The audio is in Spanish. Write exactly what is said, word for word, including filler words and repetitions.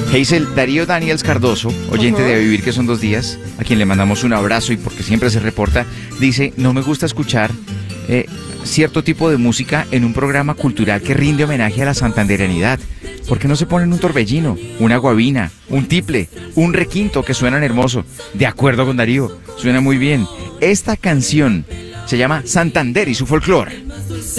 Hazel, Darío Daniels Cardoso, oyente de A Vivir que son dos días, a quien le mandamos un abrazo y porque siempre se reporta, dice, no me gusta escuchar eh, cierto tipo de música en un programa cultural que rinde homenaje a la santandereanidad. ¿Por qué no se ponen un torbellino, una guabina, un tiple, un requinto que suenan hermoso? De acuerdo con Darío, suena muy bien. Esta canción se llama Santander y su folclore.